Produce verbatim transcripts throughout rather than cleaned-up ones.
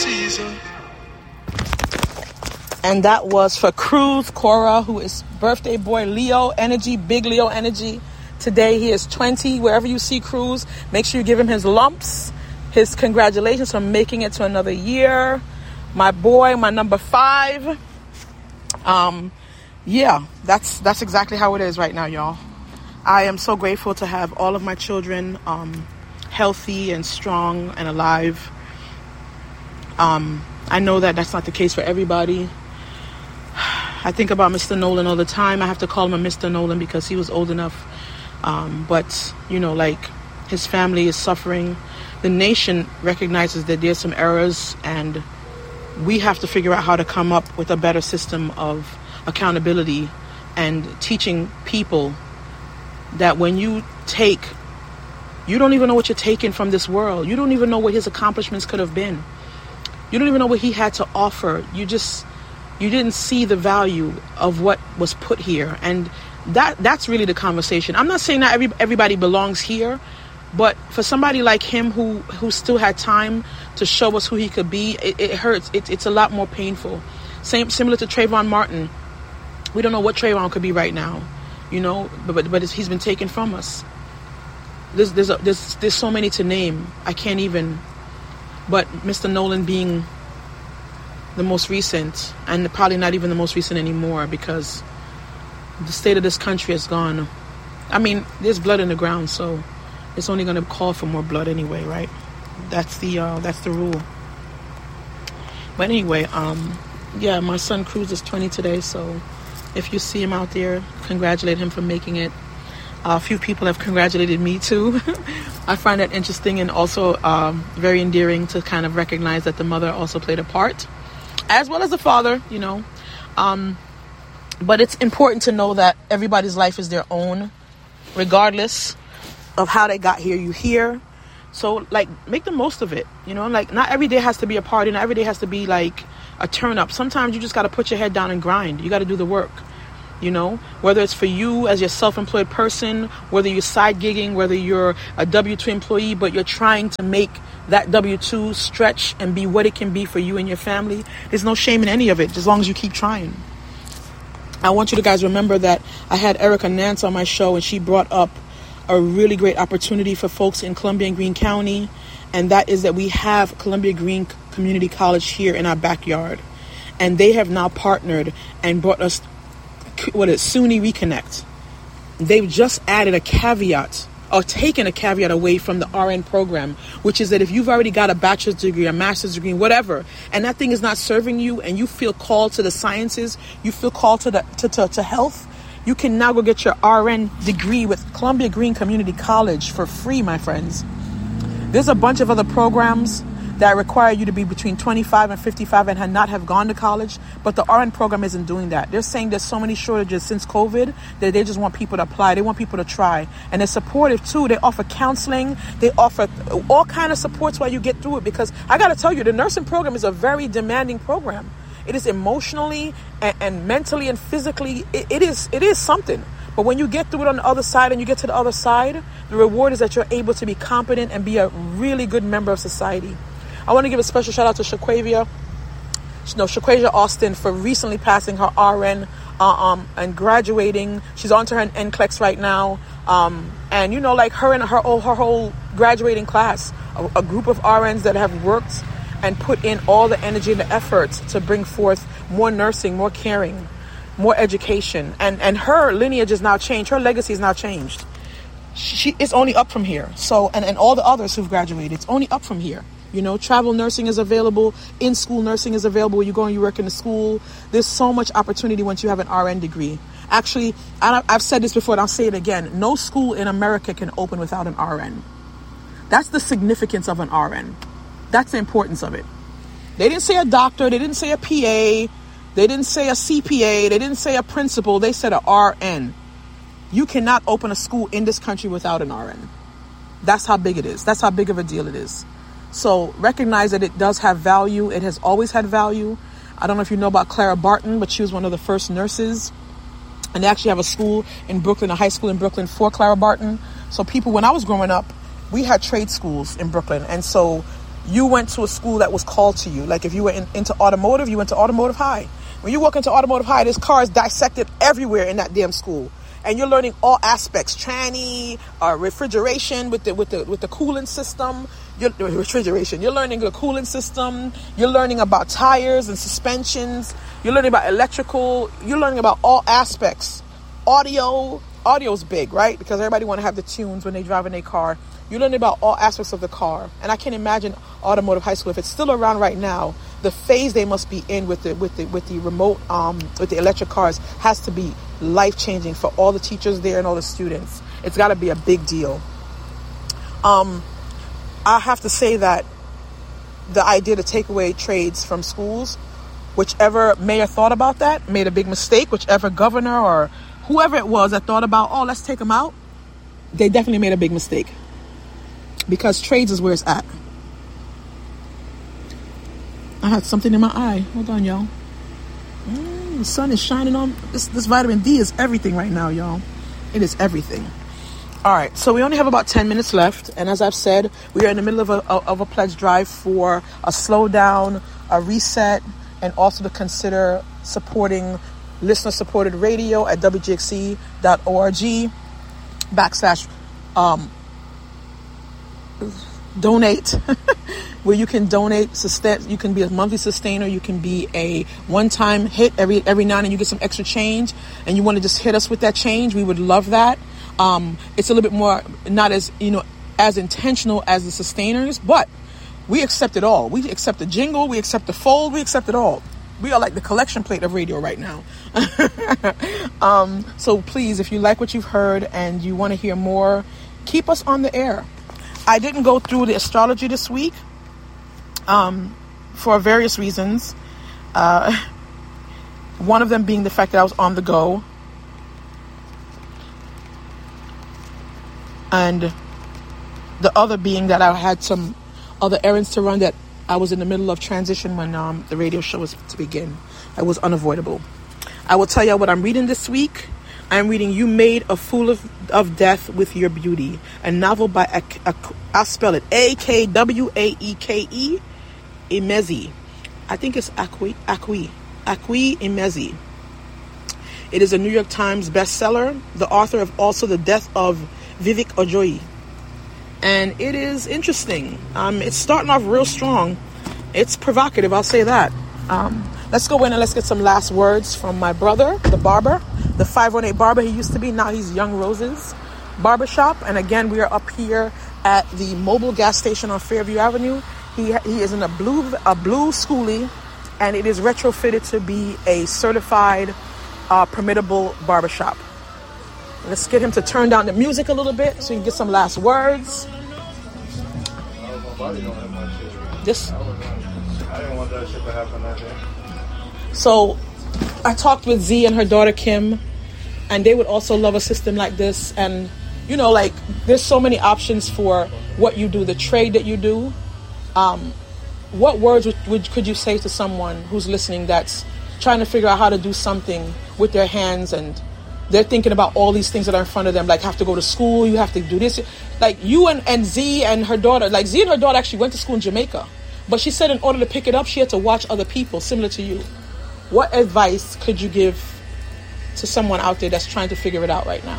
season. And that was for Cruz Cora, who is birthday boy Leo energy, big Leo energy. Today he is twenty. Wherever you see Cruz, make sure you give him his lumps, his congratulations for making it to another year. My boy, my number five. Um, yeah, that's that's exactly how it is right now, y'all. I am so grateful to have all of my children um, healthy and strong and alive. Um, I know that that's not the case for everybody. I think about Mister Nolan all the time. I have to call him a Mister Nolan because he was old enough. Um, but, you know, like, his family is suffering. The nation recognizes that there's some errors, and we have to figure out how to come up with a better system of accountability and teaching people that when you take, you don't even know what you're taking from this world. You don't even know what his accomplishments could have been. You don't even know what he had to offer. You just... You didn't see the value of what was put here. And that that's really the conversation. I'm not saying that every, everybody belongs here, but for somebody like him who, who still had time to show us who he could be, it, it hurts. It, it's a lot more painful. Same Similar to Trayvon Martin. We don't know what Trayvon could be right now, you know, but but, but he's been taken from us. There's, there's, a, there's, there's so many to name. I can't even. But Mister Nolan being the most recent, and probably not even the most recent anymore, because the state of this country has gone. I mean, there's blood in the ground, so it's only going to call for more blood anyway, right? That's the uh, that's the rule. But anyway, um, yeah, my son Cruz is twenty today, so if you see him out there, congratulate him for making it. Uh, a few people have congratulated me too. I find that interesting and also um, very endearing to kind of recognize that the mother also played a part, as well as the father, you know. Um, but it's important to know that everybody's life is their own, regardless of how they got here. You here. So, like, make the most of it, you know. Like, not every day has to be a party. Not every day has to be, like, a turn-up. Sometimes you just got to put your head down and grind. You got to do the work, you know. Whether it's for you as your self-employed person, whether you're side gigging, whether you're a W two employee, but you're trying to make that W two stretch and be what it can be for you and your family. There's no shame in any of it, as long as you keep trying. I want you to guys remember that I had Erica Nance on my show, and she brought up a really great opportunity for folks in Columbia and Greene County, and that is that we have Columbia Greene Community College here in our backyard, and they have now partnered and brought us what is SUNY Reconnect. They've just added a caveat, or taken a caveat away from the R N program, which is that if you've already got a bachelor's degree, a master's degree, whatever, and that thing is not serving you, and you feel called to the sciences, you feel called to the to, to, to health, you can now go get your R N degree with Columbia Greene Community College for free, my friends. There's a bunch of other programs that require you to be between twenty-five and fifty-five and have not have gone to college, but the R N program isn't doing that. They're saying there's so many shortages since COVID that they just want people to apply. They want people to try. And they're supportive too. They offer counseling. They offer all kind of supports while you get through it, because I got to tell you, the nursing program is a very demanding program. It is emotionally and, and mentally and physically, it, it is it is something. But when you get through it on the other side and you get to the other side, the reward is that you're able to be competent and be a really good member of society. I want to give a special shout out to Shaquavia, no, Shaquavia Austin, for recently passing her R N uh, um, and graduating. She's on to her N C L E X right now. Um, and, you know, like her and her, her whole graduating class, a, a group of R Ns that have worked and put in all the energy and the efforts to bring forth more nursing, more caring, more education. And, and her lineage is now changed. Her legacy is now changed. She It's only up from here. So, and, and all the others who've graduated, it's only up from here. You know, travel nursing is available. In-school nursing is available. You go and you work in the school. There's so much opportunity once you have an R N degree. Actually, I've said this before and I'll say it again. No school in America can open without an R N. That's the significance of an R N. That's the importance of it. They didn't say a doctor. They didn't say a P A. They didn't say a C P A. They didn't say a principal. They said an R N. You cannot open a school in this country without an R N. That's how big it is. That's how big of a deal it is. So recognize that it does have value. It has always had value. I don't know if you know about Clara Barton, but she was one of the first nurses. And they actually have a school in Brooklyn, a high school in Brooklyn for Clara Barton. So people, when I was growing up, we had trade schools in Brooklyn. And so you went to a school that was called to you. Like if you were in, into automotive, you went to automotive high. When you walk into automotive high, there's cars dissected everywhere in that damn school. And you're learning all aspects, tranny, uh, refrigeration with the with the with the cooling system. You're, refrigeration. You're learning the cooling system. You're learning about tires and suspensions. You're learning about electrical. You're learning about all aspects. Audio. Audio's big, right? Because everybody want to have the tunes when they drive in their car. You're learning about all aspects of the car. And I can imagine automotive high school, if it's still around right now, the phase they must be in with the with the with the remote um with the electric cars has to be life-changing for all the teachers there and all the students. It's got to be a big deal. Um, I have to say that the idea to take away trades from schools, whichever mayor thought about that, made a big mistake. Whichever governor or whoever it was that thought about, oh, let's take them out, they definitely made a big mistake. Because trades is where it's at. I had something in my eye. Hold on, y'all. Mm, the sun is shining on. This, this vitamin D is everything right now, y'all. It is everything. All right, so we only have about ten minutes left. And as I've said, we are in the middle of a, of a pledge drive for a slowdown, a reset, and also to consider supporting listener-supported radio at w g x c dot org backslash um, donate, where you can donate, sustain, you can be a monthly sustainer, you can be a one-time hit every every now and then you get some extra change, and you want to just hit us with that change. We would love that. Um, it's a little bit more, not as, you know, as intentional as the sustainers, but we accept it all. We accept the jingle, we accept the fold, we accept it all. We are like the collection plate of radio right now. um, so please, if you like what you've heard and you want to hear more, keep us on the air. I didn't go through the astrology this week um, for various reasons. Uh, one of them being the fact that I was on the go. And the other being that I had some other errands to run that I was in the middle of transition when um, the radio show was to begin. It was unavoidable. I will tell you what I'm reading this week. I'm reading You Made a Fool of, of Death with Your Beauty, a novel by, Ak- Ak- I'll spell it, A K W A E K E, Emezi. I think it's Akwi, Akwi, Akwi Emezi. It is a New York Times bestseller, the author of also The Death of Vivek Ojoyi. And it is interesting. Um, it's starting off real strong. It's provocative, I'll say that. Um, let's go in and let's get some last words from my brother, the barber, the five one eight barber he used to be. Now he's Young Roses Barbershop. And again, we are up here at the mobile gas station on Fairview Avenue. He he is in a blue a blue schoolie, and it is retrofitted to be a certified, uh, permittable barbershop. Let's get him to turn down the music a little bit so you can get some last words. This. I didn't want that shit to happen that day. So, I talked with Z and her daughter Kim, and they would also love a system like this. And you know, like there's so many options for what you do, the trade that you do. Um, what words would, would could you say to someone who's listening that's trying to figure out how to do something with their hands, and they're thinking about all these things that are in front of them, like have to go to school, you have to do this. Like you and, and Z and her daughter, like Z and her daughter actually went to school in Jamaica. But she said in order to pick it up, she had to watch other people similar to you. What advice could you give to someone out there that's trying to figure it out right now?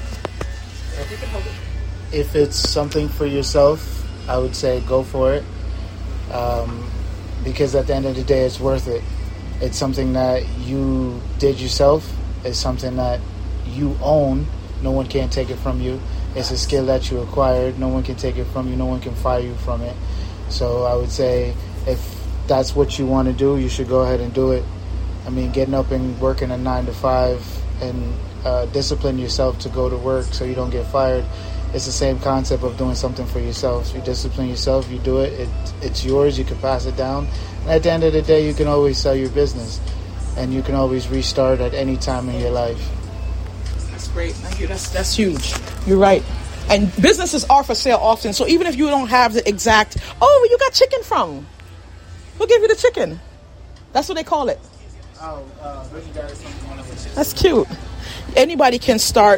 If it's something for yourself, I would say go for it. Um, because at the end of the day, it's worth it. It's something that you did yourself. It's something that you own. No one can take it from you. It's a skill that you acquired. No one can take it from you. No one can fire you from it. So I would say if that's what you want to do, you should go ahead and do it. I mean, getting up and working a nine to five and uh, discipline yourself to go to work so you don't get fired. It's the same concept of doing something for yourself. You discipline yourself, you do it, it it's yours, you can pass it down. And at the end of the day, you can always sell your business. And you can always restart at any time in your life. That's great. Thank you. That's that's huge. You're right. And businesses are for sale often. So even if you don't have the exact, oh, where you got chicken from? Who gave you the chicken? That's what they call it. Oh, uh, that's cute. Anybody can start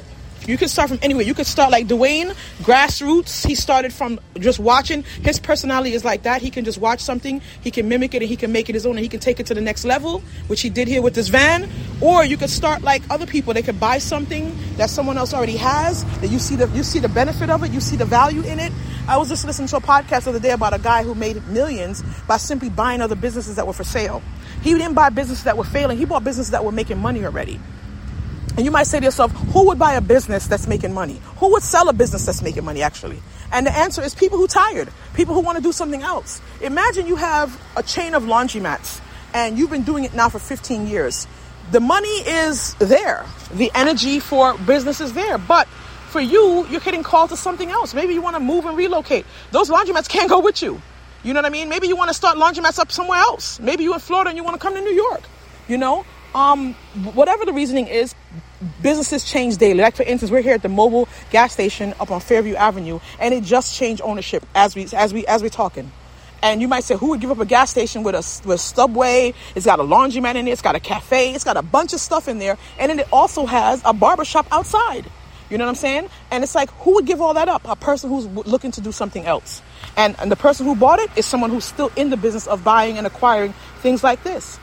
You can start from anywhere. You could start like Dwayne, grassroots. He started from just watching. His personality is like that. He can just watch something. He can mimic it and he can make it his own and he can take it to the next level, which he did here with this van. Or you could start like other people. They could buy something that someone else already has, that you see the you see the benefit of it. You see the value in it. I was just listening to a podcast the other day about a guy who made millions by simply buying other businesses that were for sale. He didn't buy businesses that were failing. He bought businesses that were making money already. And you might say to yourself, who would buy a business that's making money? Who would sell a business that's making money, actually? And the answer is people who are tired, people who want to do something else. Imagine you have a chain of laundromats and you've been doing it now for fifteen years. The money is there. The energy for business is there. But for you, you're getting called to something else. Maybe you want to move and relocate. Those laundromats can't go with you. You know what I mean? Maybe you want to start laundromats up somewhere else. Maybe you're in Florida and you want to come to New York, you know? Um, whatever the reasoning is, businesses change daily. Like for instance, we're here at the Mobil gas station up on Fairview Avenue, and it just changed ownership as we as we as we're talking. And you might say, who would give up a gas station with a with Subway? It's got a laundromat in it. It's got a cafe. It's got a bunch of stuff in there, and then it also has a barbershop outside. You know what I'm saying? And it's like, who would give all that up? A person who's looking to do something else. And and the person who bought it is someone who's still in the business of buying and acquiring things like this.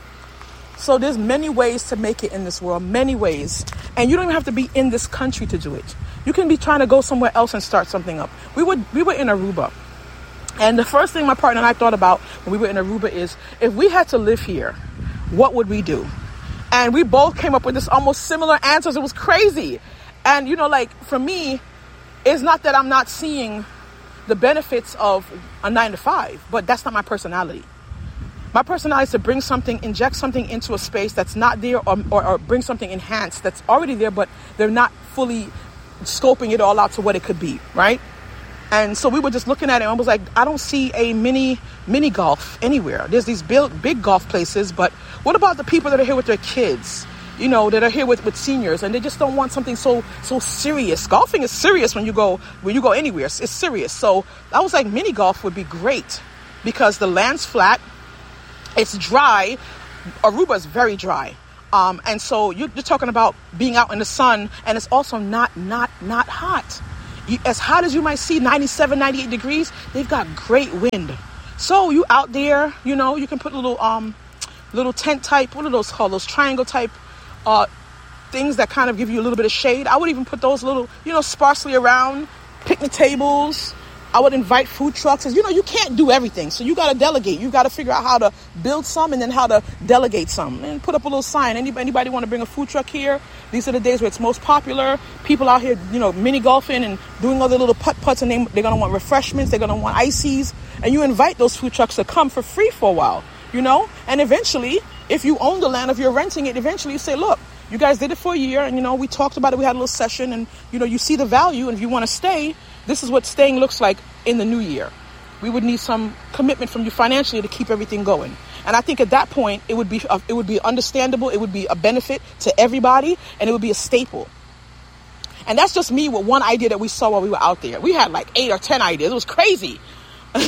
So there's many ways to make it in this world, many ways. And you don't even have to be in this country to do it. You can be trying to go somewhere else and start something up. We would we were in Aruba. And the first thing my partner and I thought about when we were in Aruba is, if we had to live here, what would we do? And we both came up with this almost similar answers. It was crazy. And, you know, like, for me, it's not that I'm not seeing the benefits of a nine to five, but that's not my personality. My personality is to bring something, inject something into a space that's not there, or, or, or bring something enhanced that's already there, but they're not fully scoping it all out to what it could be, right? And so we were just looking at it and I was like, I don't see a mini mini golf anywhere. There's these big, big golf places, but what about the people that are here with their kids? You know, that are here with, with seniors, and they just don't want something so so serious. Golfing is serious when you go when you go anywhere. It's, it's serious. So I was like, mini golf would be great because the land's flat. It's dry. Aruba is very dry. Um, and so you're, you're talking about being out in the sun, and it's also not, not, not hot. You, as hot as you might see, ninety-seven, ninety-eight degrees, they've got great wind. So you out there, you know, you can put little, um, little tent type, what are those called? Those triangle type, uh, things that kind of give you a little bit of shade. I would even put those little, you know, sparsely around, picnic tables. I would invite food trucks. You know, you can't do everything. So you got to delegate. You got to figure out how to build some and then how to delegate some. And put up a little sign. Anybody, anybody want to bring a food truck here? These are the days where it's most popular. People out here, you know, mini golfing and doing all the little putt-putts. And they, they're going to want refreshments. They're going to want ices. And you invite those food trucks to come for free for a while, you know. And eventually, if you own the land, if you're renting it, eventually you say, look, you guys did it for a year. And, you know, we talked about it. We had a little session. And, you know, you see the value. And if you want to stay, this is what staying looks like in the new year. We would need some commitment from you financially to keep everything going. And I think at that point, it would be uh, it would be understandable. It would be a benefit to everybody, and it would be a staple. And that's just me with one idea that we saw while we were out there. We had like eight or ten ideas. It was crazy. And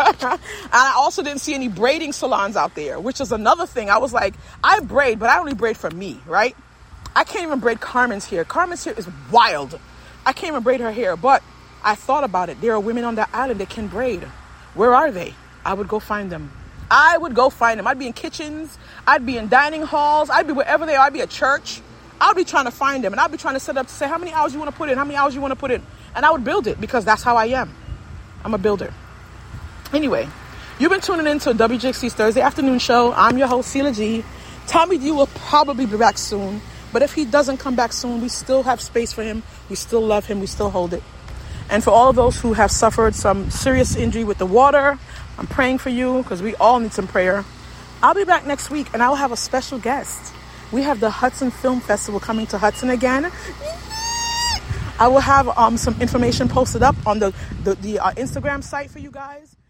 I also didn't see any braiding salons out there, which is another thing. I was like, I braid, but I only braid for me, right? I can't even braid Carmen's hair. Carmen's hair is wild. I can't even braid her hair, but I thought about it. There are women on that island that can braid. Where are they? I would go find them. I would go find them. I'd be in kitchens. I'd be in dining halls. I'd be wherever they are. I'd be at church. I'd be trying to find them. And I'd be trying to set up to say, how many hours you want to put in? How many hours you want to put in? And I would build it because that's how I am. I'm a builder. Anyway, you've been tuning in to W J X's Thursday afternoon show. I'm your host, Sheila G. Tommy D will probably be back soon. But if he doesn't come back soon, we still have space for him. We still love him. We still hold it. And for all of those who have suffered some serious injury with the water, I'm praying for you because we all need some prayer. I'll be back next week and I'll have a special guest. We have the Hudson Film Festival coming to Hudson again. I will have um, some information posted up on the, the, the uh, Instagram site for you guys.